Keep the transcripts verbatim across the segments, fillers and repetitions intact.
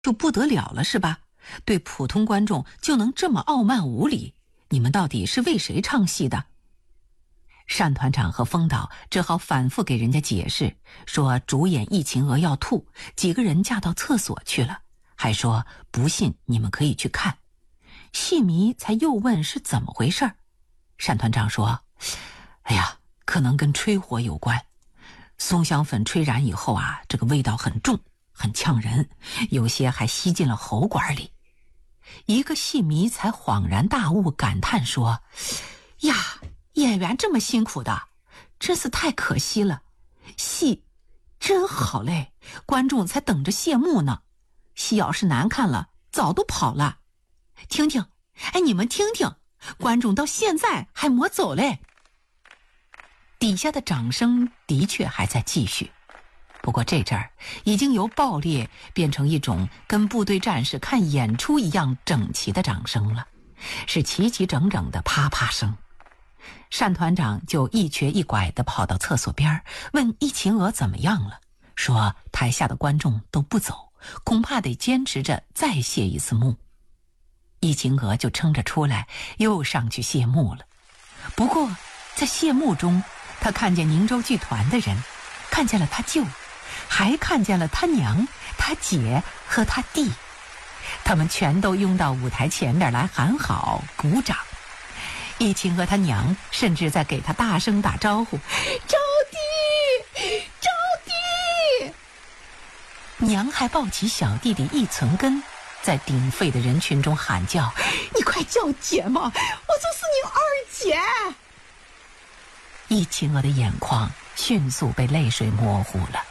就不得了了是吧？对普通观众就能这么傲慢无礼，你们到底是为谁唱戏的？单团长和风导只好反复给人家解释，说主演易秦娥要吐，几个人嫁到厕所去了，还说不信你们可以去看。戏迷才又问是怎么回事。单团长说，哎呀，可能跟吹火有关。松香粉吹燃以后啊，这个味道很重，很呛人，有些还吸进了喉管里。一个戏迷才恍然大悟，感叹说，呀，演员这么辛苦的，真是太可惜了。戏真好嘞，观众才等着谢幕呢。戏要是难看了，早都跑了。听听，哎，你们听听，观众到现在还没走嘞。底下的掌声的确还在继续，不过这阵儿已经由爆裂变成一种跟部队战士看演出一样整齐的掌声了，是齐齐整整的啪啪声。单团长就一瘸一拐地跑到厕所边，问易秦娥怎么样了，说台下的观众都不走，恐怕得坚持着再谢一次幕。易秦娥就撑着出来，又上去谢幕了。不过在谢幕中，他看见宁州剧团的人，看见了他舅，还看见了他娘、他姐和他弟，他们全都拥到舞台前面来喊好鼓掌。易秦和他娘甚至在给他大声打招呼，招弟，招弟。娘还抱起小弟弟易存根，在鼎沸的人群中喊叫，你快叫姐嘛，我就是你二姐。易秦娥的眼眶迅速被泪水模糊了。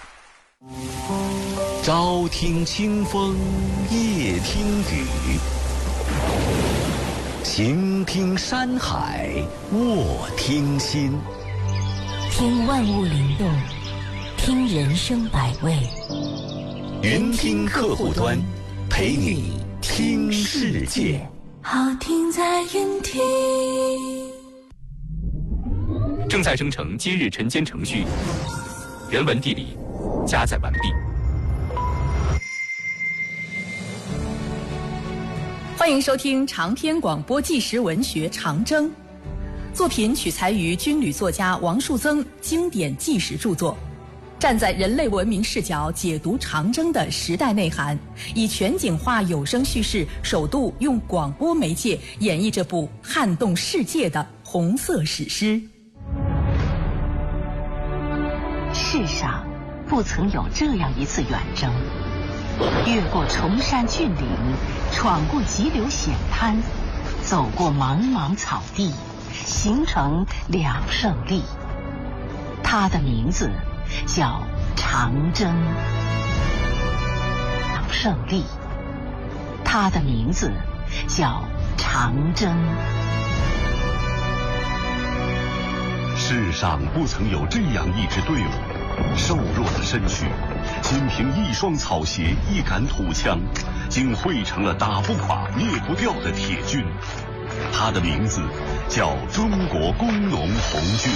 朝听清风，夜听雨，行听山海，卧听心。 听万物灵动，听人生百味。 云听客户端，陪你听世界。 好听在云听。 正在生成今日晨间程序，人文地理加载完毕。 欢迎收听长篇广播纪实文学《长征》，作品取材于军旅作家王树增经典纪实著作，站在人类文明视角解读长征的时代内涵，以全景化有声叙事，首度用广播媒介演绎这部撼动世界的红色史诗。 世上不曾有这样一次远征，越过崇山峻岭，闯过急流险滩，走过茫茫草地，形成两胜利。它的名字叫长征。两胜利，它的名字叫长征。 世上不曾有这样一支队伍，瘦弱的身躯，仅凭一双草鞋、一杆土枪，竟汇成了打不垮、灭不掉的铁军。他的名字叫中国工农红军。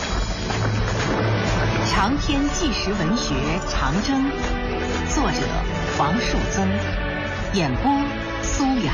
长篇纪实文学《长征》，作者王树增，演播苏阳。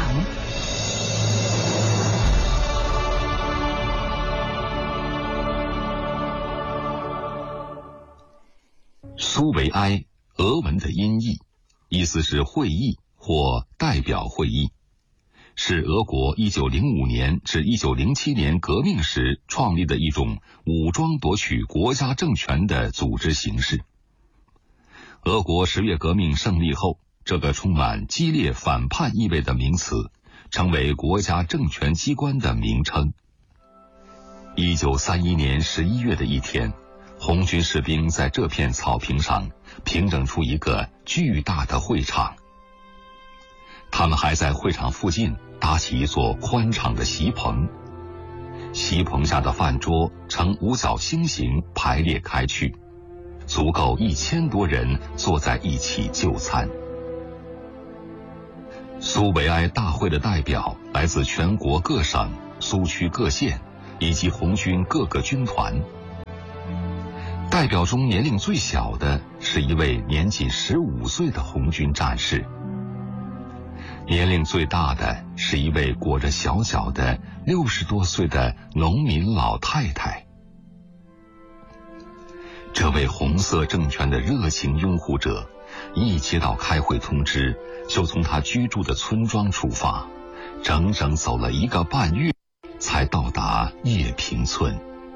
苏维埃，俄文的音译，意思是会议或代表会议，是俄国一九零五年至一九零七年革命时创立的一种武装夺取国家政权的组织形式。俄国十月革命胜利后，这个充满激烈反叛意味的名词成为国家政权机关的名称。一九三一年十一月的一天，红军士兵在这片草坪上平整出一个巨大的会场。他们还在会场附近搭起一座宽敞的席棚，席棚下的饭桌呈五角星形排列开去，足够一千多人坐在一起就餐。苏维埃大会的代表来自全国各省、苏区各县以及红军各个军团。代表中年龄最小的是一位年仅十五岁的红军战士， 年龄最大的是一位裹着小脚的六十多岁的农民老太太。这位红色政权的热情拥护者，一接到开会通知，就从他居住的村庄出发，整整走了一个半月，才到达叶平村。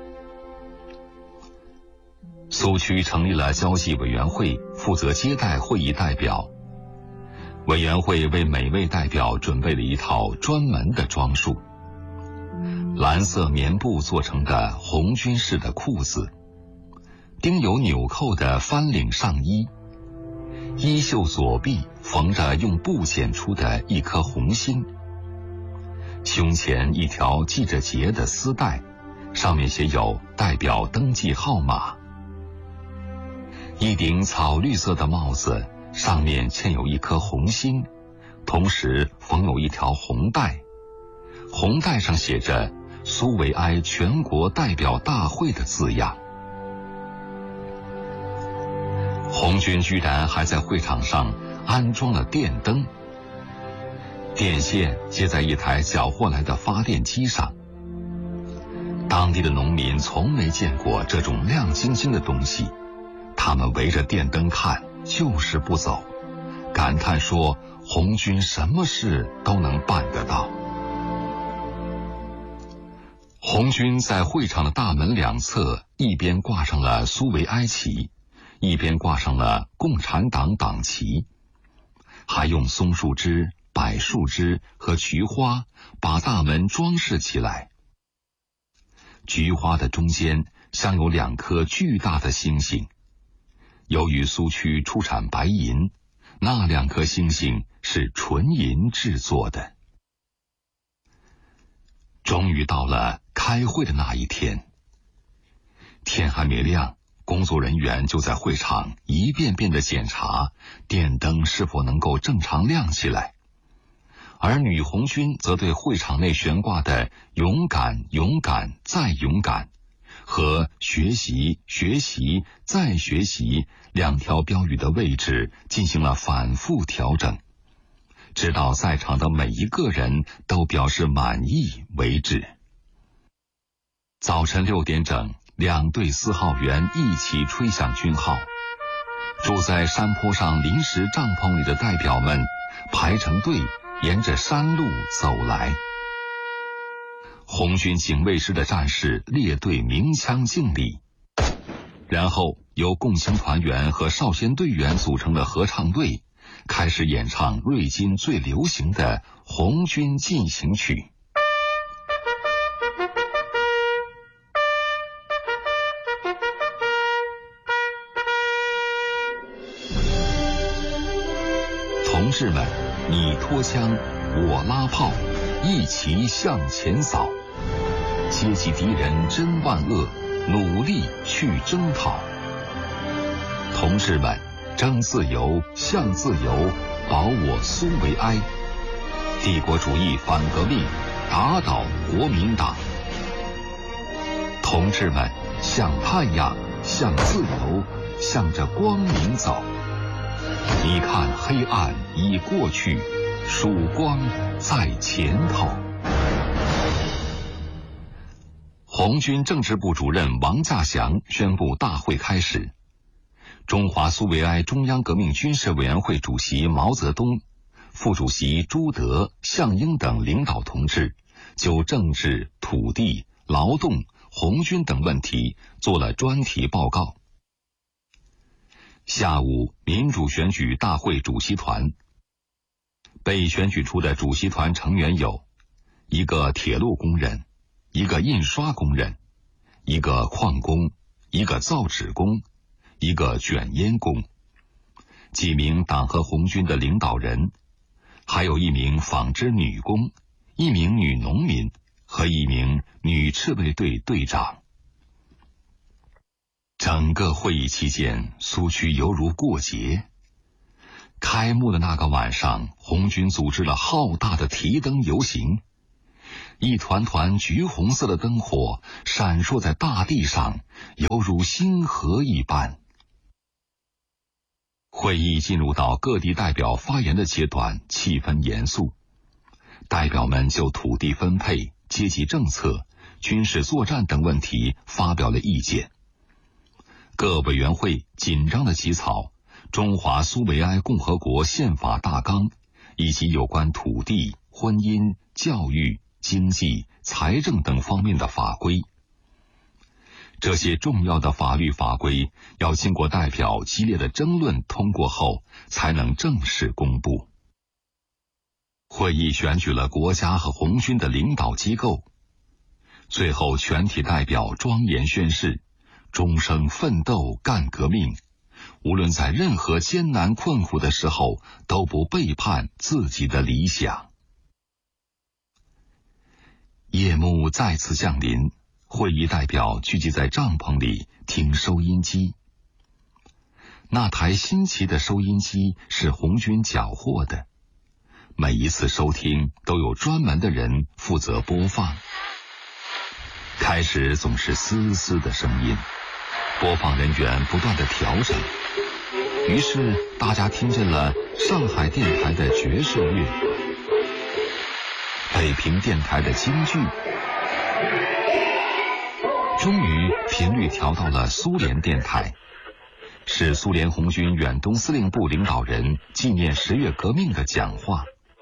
苏区成立了交际委员会，负责接待会议代表。委员会为每位代表准备了一套专门的装束：蓝色棉布做成的红军式的裤子，钉有纽扣的翻领上衣，衣袖左臂缝着用布剪出的一颗红心，胸前一条系着结的丝带，上面写有代表登记号码。一顶草绿色的帽子，上面嵌有一颗红心，同时缝有一条红带，红带上写着苏维埃全国代表大会的字样。红军居然还在会场上安装了电灯，电线接在一台缴获来的发电机上。当地的农民从没见过这种亮晶晶的东西，他们围着电灯看，就是不走，感叹说红军什么事都能办得到。红军在会场的大门两侧一边挂上了苏维埃旗，一边挂上了共产党党旗，还用松树枝、柏树枝和菊花把大门装饰起来。菊花的中间镶有两颗巨大的星星，由于苏区出产白银，那两颗星星是纯银制作的。终于到了开会的那一天，天还没亮，工作人员就在会场一遍遍地检查电灯是否能够正常亮起来，而女红军则对会场内悬挂的勇敢勇敢再勇敢和学习学习再学习两条标语的位置进行了反复调整，直到在场的每一个人都表示满意为止。早晨六点整，两队四号员一起吹响军号，住在山坡上临时帐篷里的代表们排成队沿着山路走来。红军警卫师的战士列队鸣枪敬礼，然后由共青团员和少先队员组成的合唱队开始演唱瑞金最流行的红军进行曲。同志们，你拖枪，我拉炮，一起向前扫，阶级敌人真万恶，努力去征讨。同志们，争自由，向自由，保我苏维埃。帝国主义反革命，打倒国民党。同志们，向太阳，向自由，向着光明走。你看，黑暗已过去，曙光在前头。红军政治部主任王稼祥宣布大会开始。中华苏维埃中央革命军事委员会主席毛泽东、副主席朱德、项英等领导同志就政治、土地、劳动、红军等问题做了专题报告。下午，民主选举大会主席团被选举出的主席团成员有一个铁路工人，一个印刷工人，一个矿工，一个造纸工，一个卷烟工，几名党和红军的领导人，还有一名纺织女工，一名女农民和一名女赤卫队队长。整个会议期间，苏区犹如过节。开幕的那个晚上，红军组织了浩大的提灯游行，一团团橘红色的灯火闪烁在大地上，犹如星河一般。 会议进入到各地代表发言的阶段，气氛严肃。代表们就土地分配、阶级政策、军事作战等问题发表了意见。各委员会紧张地起草《中华苏维埃共和国宪法大纲》以及有关土地、婚姻、教育、经济、财政等方面的法规。这些重要的法律法规要经过代表激烈的争论通过后，才能正式公布。会议选举了国家和红军的领导机构，最后全体代表庄严宣誓，终生奋斗干革命，无论在任何艰难困苦的时候，都不背叛自己的理想。夜幕再次降临，会议代表聚集在帐篷里听收音机。那台新奇的收音机是红军缴获的，每一次收听都有专门的人负责播放。开始总是嘶嘶的声音，播放人员不断的调整，于是大家听见了上海电台的爵士乐，北平电台的京剧，终于频率调到了苏联电台，是苏联红军远东司令部领导人纪念十月革命的讲话。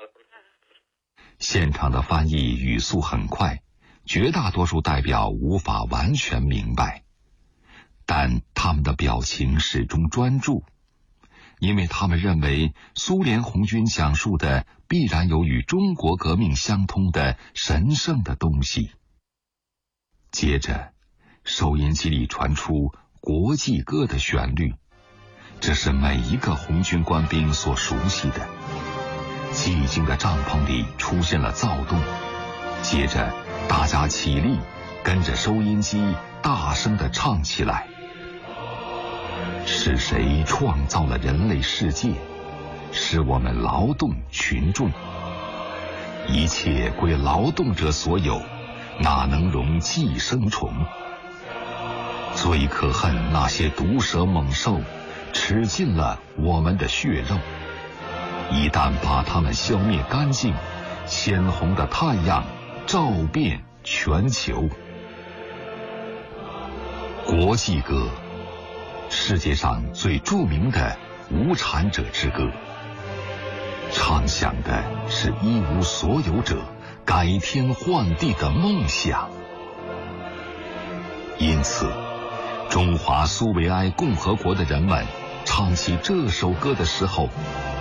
现场的翻译语速很快，绝大多数代表无法完全明白，但他们的表情始终专注，因为他们认为苏联红军讲述的必然有与中国革命相通的神圣的东西。接着，收音机里传出国际歌的旋律，这是每一个红军官兵所熟悉的。寂静的帐篷里出现了躁动，接着大家起立，跟着收音机大声地唱起来。是谁创造了人类世界？是我们劳动群众。一切归劳动者所有，哪能容寄生虫？最可恨那些毒蛇猛兽，吃尽了我们的血肉。一旦把它们消灭干净，鲜红的太阳照遍全球。国际歌，世界上最著名的无产者之歌，唱响的是一无所有者改天换地的梦想。因此，中华苏维埃共和国的人们唱起这首歌的时候，